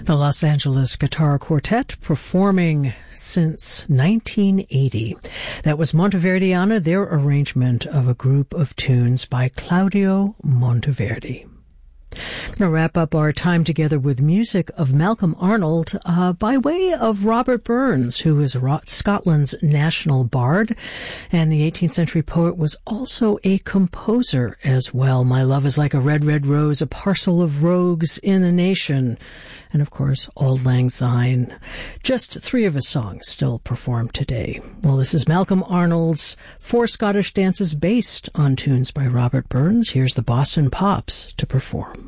The Los Angeles Guitar Quartet, performing since 1980. That was Monteverdiana, their arrangement of a group of tunes by Claudio Monteverdi. I'm going to wrap up our time together with music of Malcolm Arnold by way of Robert Burns, who is Scotland's national bard, and the 18th century poet was also a composer as well. My love is like a red, red rose, a parcel of rogues in the nation. And of course, Auld Lang Syne. Just 3 of his songs still performed today. Well, this is Malcolm Arnold's 4 Scottish dances based on tunes by Robert Burns. Here's the Boston Pops to perform.